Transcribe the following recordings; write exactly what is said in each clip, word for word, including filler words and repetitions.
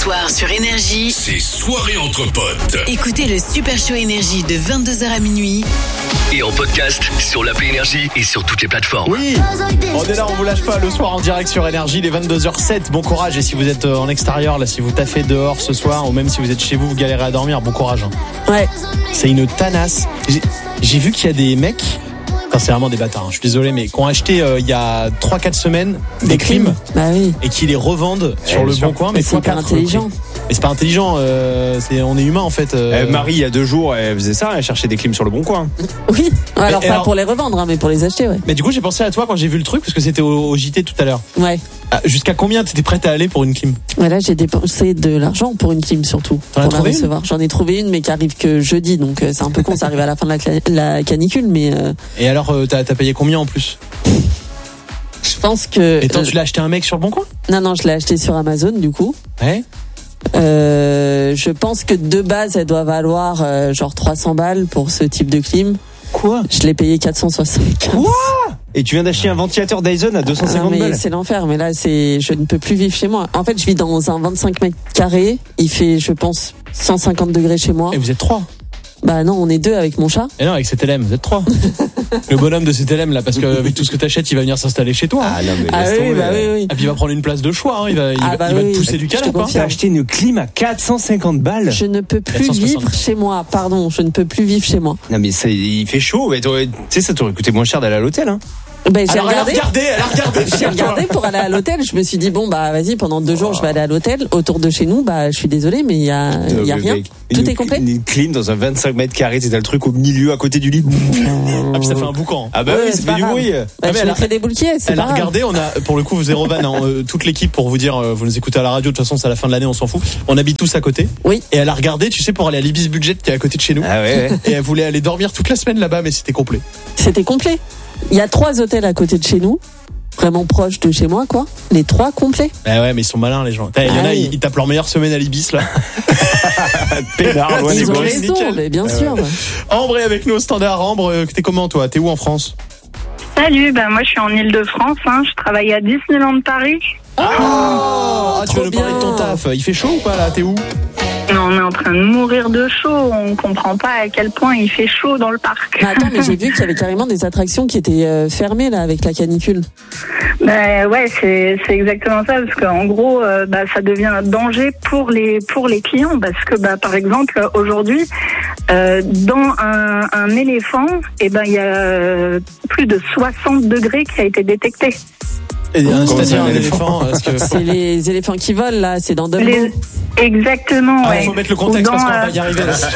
soir sur Énergie, c'est soirée entre potes. Écoutez le Super Show Énergie de vingt-deux heures à minuit. Et en podcast sur l'appli Énergie et sur toutes les plateformes. Oui, on est là, on vous lâche pas le soir en direct sur Énergie, les vingt-deux heures zéro sept. Bon courage, et si vous êtes en extérieur, là, si vous taffez dehors ce soir, ou même si vous êtes chez vous, vous galérez à dormir, bon courage. Hein. Ouais. C'est une tanasse. J'ai, j'ai vu qu'il y a des mecs, enfin, c'est vraiment des bâtards, hein, je suis désolé, mais qui ont acheté euh, il y a trois quatre semaines des, des clims, bah oui. et qui les revendent ouais, sur le sûr. bon coin. Mais Mais c'est pas intelligent. Mais c'est pas intelligent, euh, c'est, on est humain en fait. Euh... Euh, Marie, il y a deux jours, elle faisait ça, elle cherchait des clims sur le bon coin. Oui, alors mais, pas alors... pour les revendre, hein, mais pour les acheter, ouais. Mais du coup, j'ai pensé à toi quand j'ai vu le truc, parce que c'était au, au J T tout à l'heure. Ouais. Ah, jusqu'à combien t'étais prête à aller pour une clim? Ouais, là, j'ai dépensé de l'argent pour une clim surtout. T'en as pour la trouvé recevoir. une J'en ai trouvé une, mais qui arrive que jeudi, donc euh, c'est un peu con, ça arrive à la fin de la, cla- la canicule, mais. Euh... Et alors, euh, t'as, t'as payé combien en plus? Je pense que. Et toi, euh... tu l'as acheté un mec sur le bon coin? Non, non, je l'ai acheté sur Amazon, du coup. Ouais. Euh, je pense que de base, elle doit valoir euh, genre trois cents balles pour ce type de clim. Quoi? Je l'ai payé quatre cent soixante-quinze. Quoi? Et tu viens d'acheter un ventilateur Dyson à deux cent cinquante ah, mais balles? C'est l'enfer, mais là, c'est, je ne peux plus vivre chez moi. En fait, je vis dans un vingt-cinq mètres carrés. Il fait, je pense, cent cinquante degrés chez moi. Et vous êtes trois? Bah non, on est deux avec mon chat. Et non, avec cet L M, vous êtes trois. Le bonhomme de cet L M là, parce qu'avec tout ce que t'achètes, il va venir s'installer chez toi. Ah non, mais Ah laisse oui, tomber. bah oui, oui. Et puis il va prendre une place de choix, hein. il va, il Ah va, bah il va oui, te pousser oui. du Je te canapé. Hein. T'as acheté une clim à quatre cent cinquante balles? Je ne peux plus quatre cent soixante. vivre chez moi. Pardon, je ne peux plus vivre chez moi. Non mais ça, il fait chaud, mais tu sais, ça t'aurait coûté moins cher d'aller à l'hôtel, hein. Ben, j'ai Alors regardé. elle a regardé, elle a regardé. J'ai regardé pour aller à l'hôtel. Je me suis dit bon bah vas-y, pendant deux jours je vais aller à l'hôtel. Autour de chez nous, bah je suis désolée, mais il y a, il y a rien. Tout une, est complet. Une clim dans un vingt-cinq mètres carrés, c'est le truc au milieu à côté du lit. Ah puis ça fait un boucan. Ah bah Ouais, oui, c'est ça pas fait du grave. bruit. Bah, Ah, mais je elle a- mettrai des boules qui est, c'est Elle pas a grave. regardé, on a pour le coup zéro van, hein, euh, toute l'équipe pour vous dire, euh, vous nous écoutez à la radio, de toute façon c'est à la fin de l'année, on s'en fout. On habite tous à côté. Oui. Et elle a regardé, tu sais, pour aller à l'Ibis Budget qui est à côté de chez nous. Ah ouais, ouais. Et elle voulait aller dormir toute la semaine là-bas, mais c'était complet. C'était complet. Il y a trois hôtels à côté de chez nous, vraiment proches de chez moi, quoi. Les trois complets. Ah ouais, mais ils sont malins les gens. Il y en Ah a, oui. ils, ils tapent leur meilleure semaine à l'Ibis là. Pénard, loin des Ils ont gosses. raison, nickel. mais bien sûr. Ambre est avec nous au standard. Ambre, euh, t'es comment toi? T'es où en France? Salut, ben moi je suis en Île-de-France, hein, je travaille à Disneyland Paris. Ah, tu trop veux nous parler de ton bien. taf? Il fait chaud ou pas là? T'es où? Non, on est en train de mourir de chaud, on comprend pas à quel point il fait chaud dans le parc. Mais attends, mais j'ai vu qu'il y avait carrément des attractions qui étaient euh, fermées là avec la canicule. Ben ouais, c'est c'est exactement ça, parce qu'en gros, euh, bah, ça devient un danger pour les pour les clients, parce que bah par exemple aujourd'hui, euh, dans un, un éléphant, et ben il y a euh, plus de soixante degrés qui a été détecté. Et, euh, Comment C'est-à-dire ça, un un éléphant parce que... C'est les éléphants qui volent là, c'est dans Dumbo. Les... Exactement, Ah, ouais. faut mettre le contexte Ou dans, parce qu'on va euh, pas y arriver. Là.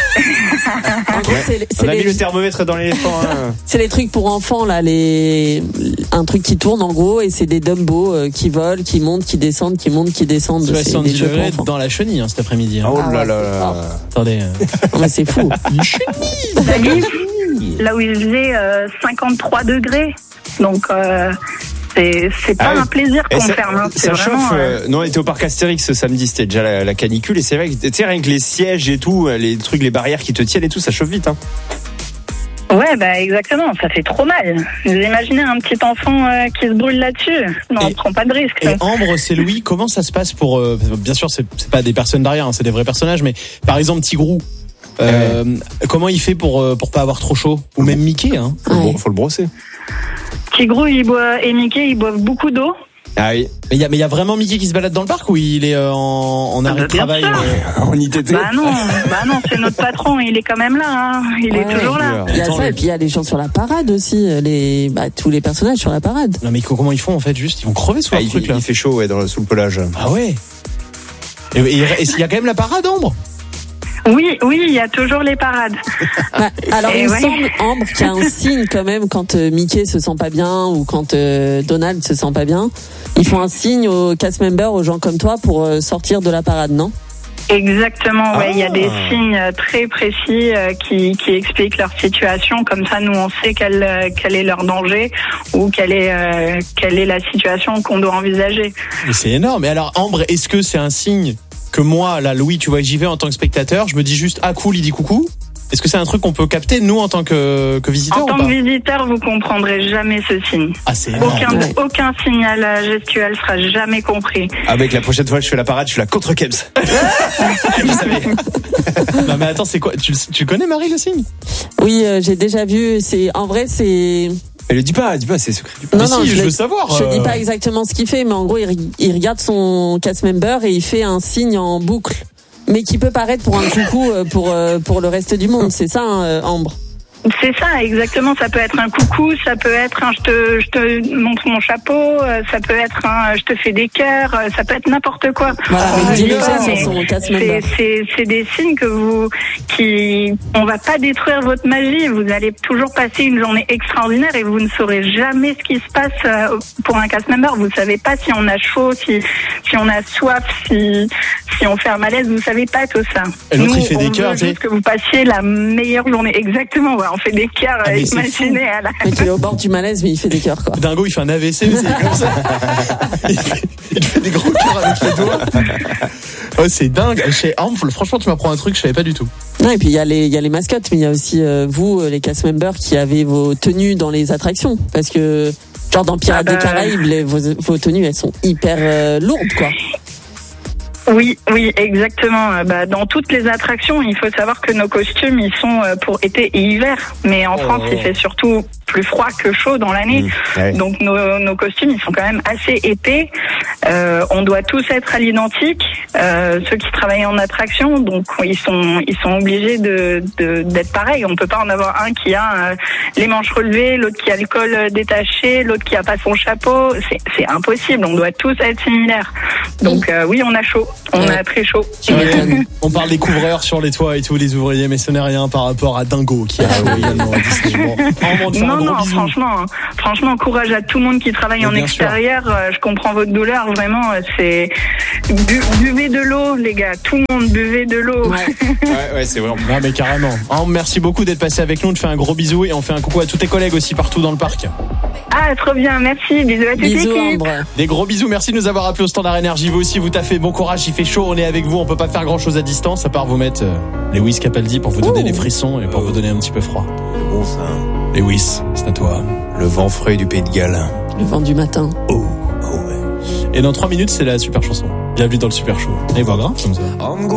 En gros, c'est, c'est On a mis les, le thermomètre dans l'éléphant, hein. c'est les trucs pour enfants là, les un truc qui tourne en gros et c'est des Dumbo euh, qui volent, qui montent, qui descendent, qui montent, qui descendent. C'est des soixante-dix jeux pour degrés enfants. dans la chenille hein, cet après-midi. Hein. Oh Ah là ouais, là c'est là. fort. Attendez. euh, Ouais, c'est fou. Salut, là où il faisait euh, cinquante-trois degrés. Donc, euh, c'est, c'est pas Ah oui. un plaisir Et qu'on ça, ferme. Hein. C'est ça vraiment, chauffe. euh, euh, nous, on était au parc Astérix ce samedi, c'était déjà la, la canicule. Et c'est vrai que, tu sais, rien que les sièges et tout, les trucs, les barrières qui te tiennent et tout, ça chauffe vite, hein. Ouais, bah exactement, ça fait trop mal. Vous imaginez un petit enfant euh, qui se brûle là-dessus? Non, Et- on ne prend pas de risque. Et Ambre, c'est Louis. Comment ça se passe pour euh, bien sûr, c'est, c'est pas des personnes derrière, hein, c'est des vrais personnages. Mais par exemple, Tigrou, euh, comment il fait pour euh, pour pas avoir trop chaud? Ou même Mickey, hein? Faut, le Ouais. bro- faut le brosser. Tigrou il boit, et Mickey, ils boivent beaucoup d'eau. Ah oui, Mais il y a mais il y a vraiment Mickey qui se balade dans le parc ou il est euh, en, en arrêt de bah, bien travail? sûr. euh, en I T T. Bah non, bah non, c'est notre patron, il est quand même là. Hein. Il Ouais. est toujours là. Il y a Attends, ça les- et puis il y a les gens sur la parade aussi, les bah, tous les personnages sur la parade. Non mais comment ils font en fait? Juste, ils vont crever sous Ah, leur il, truc là. il fait chaud, ouais, dans le, sous le pelage. Ah ouais. Et et- et s'il y a quand même la parade, Ambre? Oui, oui, il y a toujours les parades. Bah, alors Eh il me ouais. semble Ambre qu'il y a un signe quand même quand euh, Mickey se sent pas bien ou quand euh, Donald se sent pas bien. Ils font un signe aux cast members, aux gens comme toi pour euh, sortir de la parade, non? Exactement, ouais, il y a des Ah. signes très précis euh, qui, qui expliquent leur situation. Comme ça, nous, on sait quel, euh, quel est leur danger ou quelle est, euh, quelle est la situation qu'on doit envisager. Mais c'est énorme. Et alors, Ambre, est-ce que c'est un signe que moi, là, Louis, tu vois, j'y vais en tant que spectateur, je me dis juste, ah cool, il dit coucou? Est-ce que c'est un truc qu'on peut capter, nous, en tant que, que visiteurs En ou tant pas? que visiteur, vous comprendrez jamais ce signe. Ah, c'est énorme. Aucun, Ouais. aucun signal gestuel sera jamais compris. Ah, mec, la prochaine fois, je fais la parade, je suis la contre Kems. Je savais. Non, mais attends, c'est quoi? Tu, tu connais, Marie, le signe? Oui, euh, j'ai déjà vu. C'est en vrai, c'est. Mais le dis pas, dis pas, c'est secret. Dis pas. Non, Mais non, si, je le- veux savoir. Je euh, dis pas exactement ce qu'il fait, mais en gros, il, re- il regarde son cast member et il fait un signe en boucle, mais qui peut paraître pour un coucou euh, pour euh, pour le reste du monde. C'est ça, hein, euh, Ambre. C'est ça, exactement. Ça peut être un coucou, ça peut être un je te, je te montre mon chapeau, euh, ça peut être un je te fais des cœurs, euh, ça peut être n'importe quoi. Voilà, On mais va dirigé pas, sur mais son cast c'est, member. c'est, c'est des signes que vous, qui, on va pas détruire votre magie. Vous allez toujours passer une journée extraordinaire et vous ne saurez jamais ce qui se passe euh, pour un cast member. Vous savez pas si on a chaud, si, si on a soif, si, si on fait un malaise. Vous savez pas tout ça. Et l'autre, Nous, il fait des on cœurs, veut tu sais. juste que vous passiez la meilleure journée. Exactement. Ouais, on fait des cœurs. Ah, mais euh, c'est imaginez à la. Mais il est au bord du malaise, mais il fait des cœurs, quoi. Dingo, il fait un A V C, mais c'est comme ça. Il fait, il fait des gros cœurs avec les doigts. Oh, c'est dingue. Chez Arm, franchement, tu m'apprends un truc, je savais pas du tout. Non, et puis il y a les il y a les mascottes, mais il y a aussi euh, vous, euh, les cast members, qui avez vos tenues dans les attractions, parce que genre dans Pirates Ah bah. des Caraïbes, les, vos, vos tenues, elles sont hyper euh, lourdes, quoi. Oui, oui, exactement. Euh, Bah, dans toutes les attractions, il faut savoir que nos costumes, ils sont euh, pour été et hiver. Mais en Oh. France, il fait surtout plus froid que chaud dans l'année. Mmh, ouais. Donc nos, nos costumes, ils sont quand même assez épais. Euh, on doit tous être à l'identique. Euh, ceux qui travaillent en attraction, donc ils sont ils sont obligés de de- d'être pareils. On peut pas en avoir un qui a euh, les manches relevées, l'autre qui a le col euh, détaché, l'autre qui a pas son chapeau. C'est c'est impossible. On doit tous être similaires. Donc euh, oui, on a chaud. On Ouais. a très chaud. Tu m'étonnes. On parle des couvreurs sur les toits et tout, les ouvriers, mais ce n'est rien par rapport à Dingo qui a également à Disney. Bon, on te fait un Non, gros non, bisou. franchement, hein. franchement, courage à tout le monde qui travaille Mais en bien extérieur. Euh, Je comprends votre douleur, vraiment. euh, C'est Bu- buvez de l'eau, les gars. Tout le monde buvez de l'eau. Ouais. Ouais, ouais, c'est vraiment. Non, mais carrément. Arm, merci beaucoup d'être passé avec nous. On te fait un gros bisou et on fait un coucou à tous tes collègues aussi partout dans le parc. Ah, trop bien, merci. Bisous à toute Bisous, l'équipe. Ambre. Des gros bisous, merci de nous avoir appelés au Standard Énergie. Vous aussi, vous taffez, bon courage, il fait chaud, on est avec vous, on peut pas faire grand chose à distance à part vous mettre euh, les Lewis Capaldi pour vous donner Ouh. des frissons et pour vous donner un petit peu froid. Bon, ça. Lewis, c'est à toi. Le vent frais du Pays de Galles. Le vent du matin. Oh. Et dans trois minutes, c'est la super chanson. Bienvenue dans le super show. Et voilà, comme ça.